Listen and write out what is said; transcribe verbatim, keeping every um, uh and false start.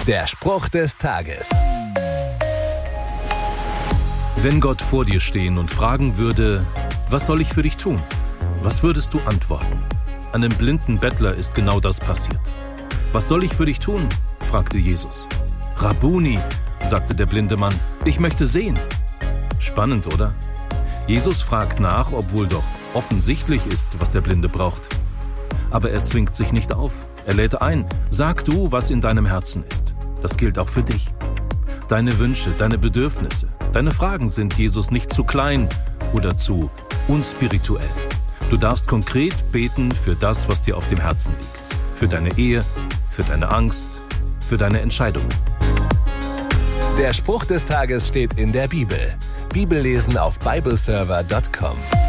Der Spruch des Tages. Wenn Gott vor dir stehen und fragen würde, was soll ich für dich tun? Was würdest du antworten? Einem blinden Bettler ist genau das passiert. Was soll ich für dich tun? Fragte Jesus. Rabbuni, sagte der blinde Mann, ich möchte sehen. Spannend, oder? Jesus fragt nach, obwohl doch offensichtlich ist, was der Blinde braucht. Aber er zwingt sich nicht auf. Er lädt ein, sag du, was in deinem Herzen ist. Das gilt auch für dich. Deine Wünsche, deine Bedürfnisse, deine Fragen sind Jesus nicht zu klein oder zu unspirituell. Du darfst konkret beten für das, was dir auf dem Herzen liegt. Für deine Ehe, für deine Angst, für deine Entscheidungen. Der Spruch des Tages steht in der Bibel. Bibellesen auf bibleserver punkt com.